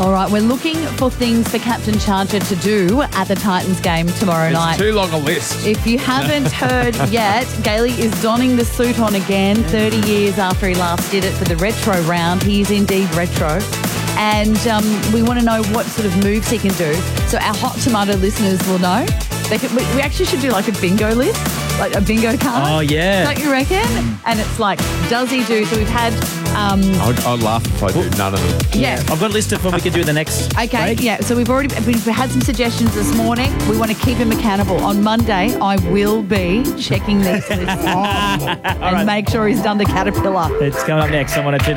All right, we're looking for things for Captain Charger to do at the Titans game tomorrow night. It's too long a list. If you haven't heard yet, Gailey is donning the suit on again 30 years after he last did it for the retro round. He is indeed retro. And we want to know what sort of moves he can do. So our Hot Tomato listeners will know. We actually should do like a bingo list, like a bingo card. Oh, yeah. Don't you reckon? And it's like, does he do? So we've had... I'd laugh if I do none of them. Yeah. I've got a list of what we could do in the next Okay, break. yeah. So we've had some suggestions this morning. We want to keep him accountable. On Monday, I will be checking these lists and make sure he's done the caterpillar. It's coming up next on 102.